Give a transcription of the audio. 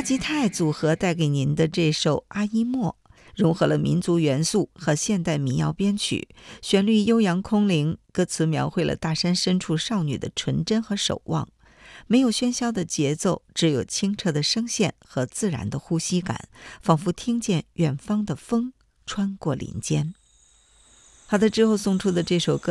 阿吉泰组合带给您的这首《阿依莫》，融合了民族元素和现代民谣编曲，旋律悠扬空灵，歌词描绘了大山深处少女的纯真和守望。没有喧嚣的节奏，只有清澈的声线和自然的呼吸感，仿佛听见远方的风穿过林间。好的，之后送出的这首歌